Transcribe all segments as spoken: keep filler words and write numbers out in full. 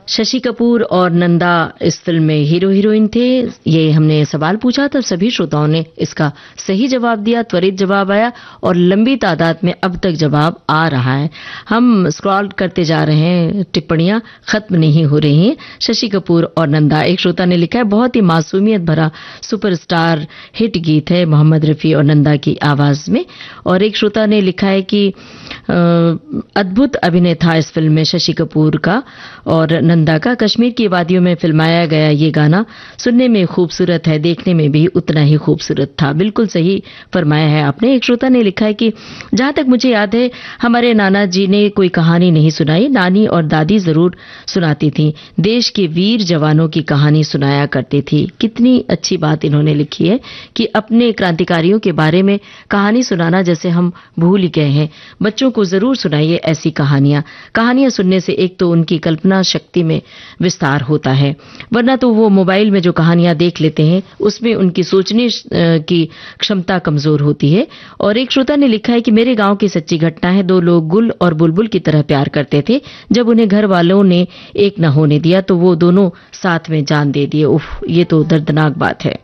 शशि कपूर और नंदा इस फिल्म में हीरो हीरोइन थे। ये हमने सवाल पूछा था, सभी श्रोताओं ने इसका सही जवाब दिया, त्वरित जवाब आया और लंबी तादाद में अब तक जवाब आ रहा है। हम स्क्रॉल करते जा रहे हैं, टिप्पणियां खत्म नहीं हो रही हैं। शशि कपूर और नंदा, एक श्रोता ने लिखा है बहुत ही मासूमियत भरा सुपरस्टार हिट गीत है मोहम्मद रफी और नंदा की आवाज में। और एक श्रोता ने लिखा है कि अद्भुत अभिनय था इस फिल्म में शशि कपूर का और नंदा का। कश्मीर की वादियों में फिल्माया गया ये गाना सुनने में खूबसूरत है, देखने में भी उतना ही खूबसूरत था। बिल्कुल सही फरमाया है आपने। एक श्रोता ने लिखा है कि जहां तक मुझे याद है हमारे नाना जी ने कोई कहानी नहीं सुनाई, नानी और दादी जरूर सुनाती थी, देश के वीर जवानों की कहानी सुनाया करती थी। कितनी अच्छी बात इन्होंने लिखी है कि अपने क्रांतिकारियों के बारे में कहानी सुनाना जैसे हम भूल ही गए हैं। बच्चों को जरूर सुनाइए ऐसी कहानियां। कहानियां सुनने से एक तो उनकी कल्पना शक्ति में विस्तार होता है, वरना तो वो मोबाइल में जो कहानियां देख लेते हैं उसमें उनकी सोचने की क्षमता कमजोर होती है। और एक श्रोता ने लिखा है कि मेरे गांव की सच्ची घटना है, दो लोग गुल और बुलबुल की तरह प्यार करते थे। जब उन्हें घर वालों ने एक न होने दिया तो वो दोनों साथ में जान दे दिए। उफ, ये तो दर्दनाक बात है।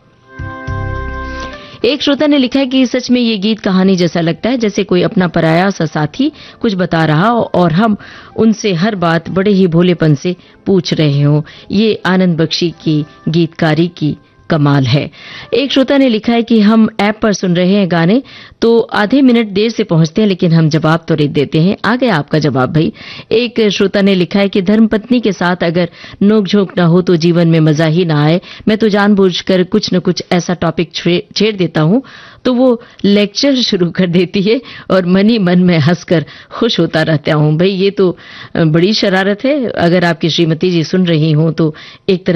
एक श्रोता ने लिखा है कि सच में ये गीत कहानी जैसा लगता है, जैसे कोई अपना पराया सा साथी कुछ बता रहा हो और हम उनसे हर बात बड़े ही भोलेपन से पूछ रहे हो। ये आनंद बख्शी की गीतकारी की कमाल है। एक श्रोता ने लिखा है कि हम ऐप पर सुन रहे हैं गाने तो आधे मिनट देर से पहुंचते हैं लेकिन हम जवाब त्वरित देते हैं। आ गया आपका जवाब भाई। एक श्रोता ने लिखा है कि धर्मपत्नी के साथ अगर नोक-झोंक ना हो तो जीवन में मजा ही ना आए। मैं तो जानबूझकर कुछ न कुछ ऐसा टॉपिक छेड़ देता हूं तो वो लेक्चर शुरू कर देती है और मन ही मन में हंसकर खुश होता रहता हूं। भाई ये तो बड़ी शरारत है। अगर आपकी श्रीमती जी सुन रही हो तो एक तरह